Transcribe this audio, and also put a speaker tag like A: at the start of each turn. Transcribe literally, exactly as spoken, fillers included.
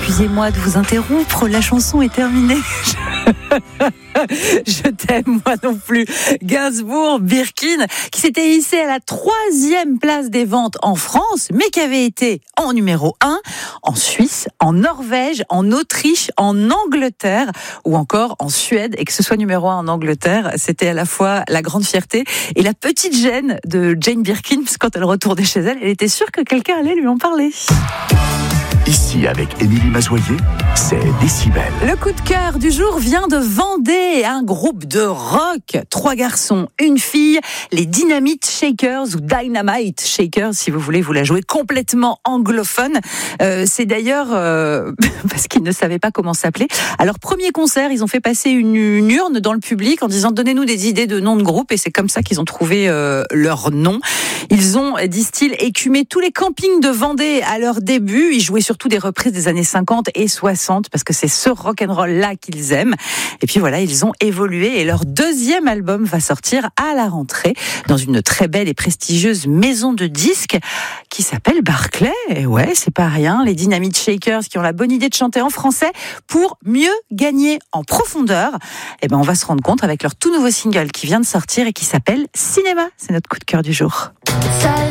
A: excusez-moi de vous interrompre, la chanson est terminée. Je t'aime, moi non plus. Gainsbourg, Birkin, qui s'était hissé à la troisième place des ventes en France, mais qui avait été en numéro un en Suisse, en Norvège, en Autriche, en Angleterre ou encore en Suède. Et que ce soit numéro un en Angleterre, c'était à la fois la grande fierté et la petite gêne de Jane Birkin, parce que quand elle retournait chez elle, elle était sûre que quelqu'un allait lui en parler.
B: Ici, avec Émilie Mazoyer, c'est Décibel.
A: Le coup de cœur du jour vient de Vendée, un groupe de rock. Trois garçons, une fille, les Dynamite Shakers ou Dynamite Shakers, si vous voulez vous la jouer complètement anglophone. Euh, c'est d'ailleurs euh, parce qu'ils ne savaient pas comment s'appeler. À leur premier concert, ils ont fait passer une, une urne dans le public en disant « Donnez-nous des idées de noms de groupe » et c'est comme ça qu'ils ont trouvé euh, leur nom. Ils ont, disent-ils, écumé tous les campings de Vendée à leur début. Ils jouaient surtout des reprises des années cinquante et soixante parce que c'est ce rock'n'roll-là qu'ils aiment. Et puis voilà, ils ont évolué et leur deuxième album va sortir à la rentrée dans une très belle et prestigieuse maison de disques qui s'appelle Barclay. Et ouais, c'est pas rien. Les Dynamite Shakers qui ont la bonne idée de chanter en français pour mieux gagner en profondeur. Et ben, on va se rendre compte avec leur tout nouveau single qui vient de sortir et qui s'appelle Cinéma. C'est notre coup de cœur du jour.
C: Seul